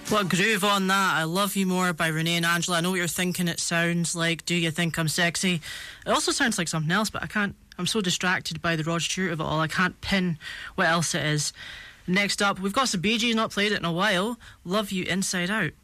What groove on that? I Love You More by Renee and Angela. I know what you're thinking it sounds like. Do you think I'm sexy? It also sounds like something else, but I can't. I'm so distracted by the Rod Stewart of it all. I can't pin what else it is. Next up, we've got some Bee Gees, not played it in a while. Love You Inside Out.